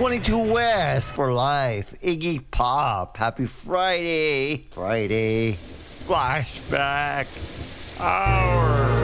22 West for life. Iggy Pop. Happy Friday. Friday. Flashback Hour.